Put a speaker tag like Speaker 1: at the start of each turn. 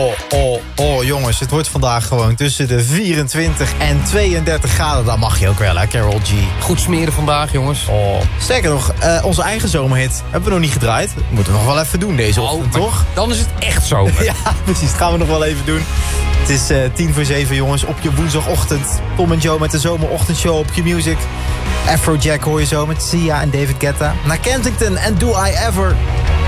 Speaker 1: Oh, jongens, het wordt vandaag gewoon tussen de 24 en 32 graden. Dat mag je ook wel, hè, Carol G.
Speaker 2: Goed smeren vandaag, jongens.
Speaker 1: Sterker nog, onze eigen zomerhit hebben we nog niet gedraaid. Dat moeten we nog wel even doen deze ochtend, toch?
Speaker 2: Dan is het echt zomer.
Speaker 1: Ja, precies. Dat gaan we nog wel even doen. Het is 6:50, jongens, op je woensdagochtend. Tom en Joe met de zomerochtendshow op Q-Music. Afrojack hoor je zo met Sia en David Guetta. Naar Kensington en Do I Ever.